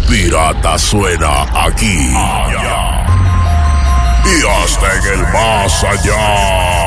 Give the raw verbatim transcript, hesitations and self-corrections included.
Pirata suena aquí. Allá. Y hasta en el más allá.